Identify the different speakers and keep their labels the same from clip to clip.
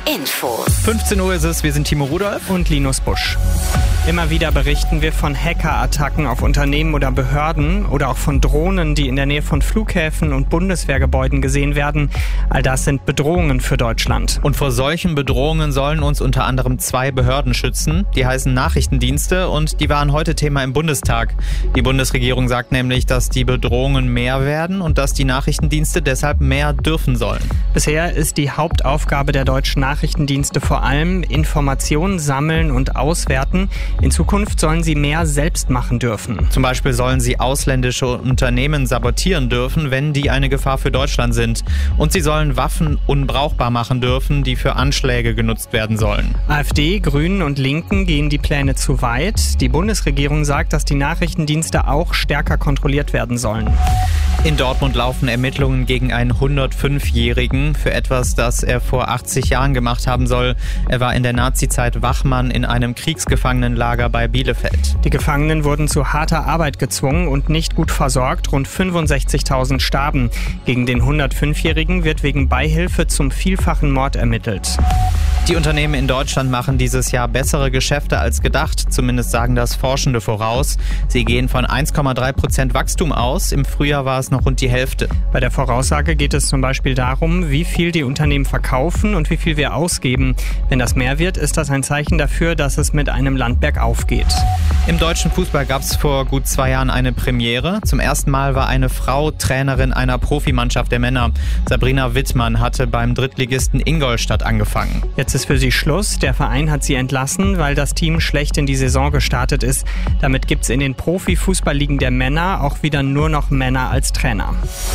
Speaker 1: Infos.
Speaker 2: 15 Uhr ist es, wir sind Timo Rudolph
Speaker 3: und Linus Busch. Immer wieder berichten wir von Hackerattacken auf Unternehmen oder Behörden oder auch von Drohnen, die in der Nähe von Flughäfen und Bundeswehrgebäuden gesehen werden. All das sind Bedrohungen für Deutschland.
Speaker 2: Und vor solchen Bedrohungen sollen uns unter anderem 2 Behörden schützen. Die heißen Nachrichtendienste und die waren heute Thema im Bundestag. Die Bundesregierung sagt nämlich, dass die Bedrohungen mehr werden und dass die Nachrichtendienste deshalb mehr dürfen sollen.
Speaker 3: Bisher ist die Hauptaufgabe der deutschen Nachrichtendienste vor allem Informationen sammeln und auswerten. In Zukunft sollen sie mehr selbst machen dürfen.
Speaker 2: Zum Beispiel sollen sie ausländische Unternehmen sabotieren dürfen, wenn die eine Gefahr für Deutschland sind. Und sie sollen Waffen unbrauchbar machen dürfen, die für Anschläge genutzt werden sollen.
Speaker 3: AfD, Grünen und Linken gehen die Pläne zu weit. Die Bundesregierung sagt, dass die Nachrichtendienste auch stärker kontrolliert werden sollen.
Speaker 2: In Dortmund laufen Ermittlungen gegen einen 105-Jährigen für etwas, das er vor 80 Jahren gemacht haben soll. Er war in der Nazizeit Wachmann in einem Kriegsgefangenenlager bei Bielefeld.
Speaker 3: Die Gefangenen wurden zu harter Arbeit gezwungen und nicht gut versorgt. Rund 65.000 starben. Gegen den 105-Jährigen wird wegen Beihilfe zum vielfachen Mord ermittelt.
Speaker 2: Die Unternehmen in Deutschland machen dieses Jahr bessere Geschäfte als gedacht. Zumindest sagen das Forschende voraus. Sie gehen von 1,3% Wachstum aus. Im Frühjahr war es noch rund die Hälfte.
Speaker 3: Bei der Voraussage geht es zum Beispiel darum, wie viel die Unternehmen verkaufen und wie viel wir ausgeben. Wenn das mehr wird, ist das ein Zeichen dafür, dass es mit einem Land bergauf geht.
Speaker 2: Im deutschen Fußball gab es vor gut 2 Jahren eine Premiere. Zum ersten Mal war eine Frau Trainerin einer Profimannschaft der Männer. Sabrina Wittmann hatte beim Drittligisten Ingolstadt angefangen.
Speaker 3: Jetzt ist für sie Schluss. Der Verein hat sie entlassen, weil das Team schlecht in die Saison gestartet ist. Damit gibt es in den Profifußballligen der Männer auch wieder nur noch Männer als Trainer.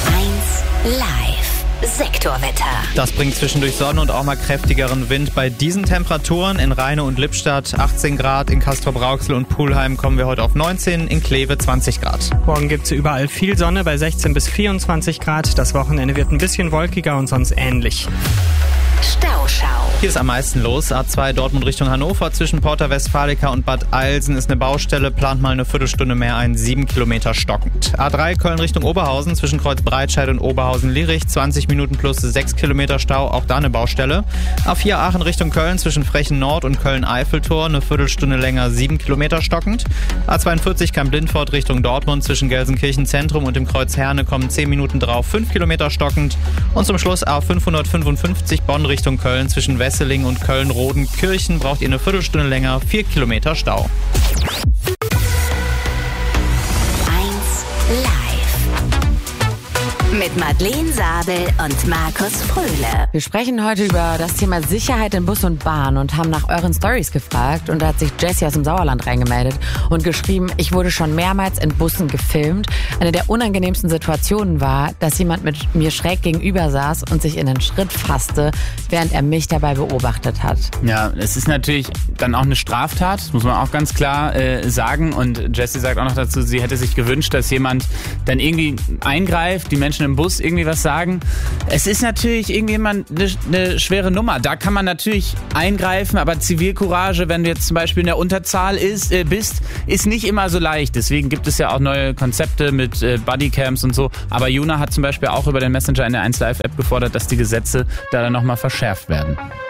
Speaker 1: 1 Live. Sektorwetter.
Speaker 2: Das bringt zwischendurch Sonne und auch mal kräftigeren Wind. Bei diesen Temperaturen in Rheine und Lippstadt 18 Grad, in Castrop-Rauxel und Pulheim kommen wir heute auf 19, in Kleve 20 Grad.
Speaker 3: Morgen gibt es überall viel Sonne bei 16 bis 24 Grad. Das Wochenende wird ein bisschen wolkiger und sonst ähnlich.
Speaker 1: Stauschau.
Speaker 2: Hier ist am meisten los. A2 Dortmund Richtung Hannover zwischen Porta Westfalica und Bad Eilsen ist eine Baustelle. Plant mal eine Viertelstunde mehr ein, 7 Kilometer stockend. A3 Köln Richtung Oberhausen zwischen Kreuz Breitscheid und Oberhausen-Lierich 20 Minuten plus 6 Kilometer Stau, auch da eine Baustelle. A4 Aachen Richtung Köln zwischen Frechen Nord und Köln-Eiffeltor eine Viertelstunde länger, 7 Kilometer stockend. A42 Kamp-Lindfort Richtung Dortmund zwischen Gelsenkirchen Zentrum und dem Kreuz Herne kommen 10 Minuten drauf, 5 Kilometer stockend. Und zum Schluss A555 Bonn Richtung Köln zwischen Wesseling und Köln-Rodenkirchen braucht ihr eine Viertelstunde länger, 4 Kilometer Stau.
Speaker 1: 1 Live. Mit Madeleine Sabel und Markus Fröhle.
Speaker 4: Wir sprechen heute über das Thema Sicherheit in Bus und Bahn und haben nach euren Stories gefragt. Und da hat sich Jessie aus dem Sauerland reingemeldet und geschrieben, ich wurde schon mehrmals in Bussen gefilmt. Eine der unangenehmsten Situationen war, dass jemand mit mir schräg gegenüber saß und sich in den Schritt fasste, während er mich dabei beobachtet hat.
Speaker 5: Ja, es ist natürlich dann auch eine Straftat, das muss man auch ganz klar sagen. Und Jessie sagt auch noch dazu, sie hätte sich gewünscht, dass jemand dann irgendwie eingreift, die Menschen im Bus irgendwie was sagen. Es ist natürlich irgendjemand eine schwere Nummer. Da kann man natürlich eingreifen, aber Zivilcourage, wenn du jetzt zum Beispiel in der Unterzahl bist, ist nicht immer so leicht. Deswegen gibt es ja auch neue Konzepte mit Bodycams und so. Aber Juna hat zum Beispiel auch über den Messenger in der 1Live-App gefordert, dass die Gesetze da dann nochmal verschärft werden.